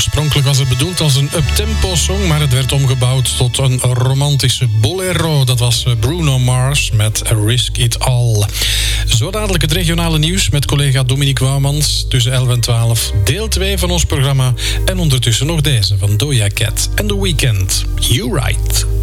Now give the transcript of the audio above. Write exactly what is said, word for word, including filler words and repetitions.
Oorspronkelijk was het bedoeld als een up-tempo song, maar het werd omgebouwd tot een romantische bolero. Dat was Bruno Mars met Risk It All. Zo dadelijk het regionale nieuws met collega Dominique Wouwmans tussen elf en twaalf. Deel twee van ons programma. En ondertussen nog deze van Doja Cat en The Weeknd. You Right.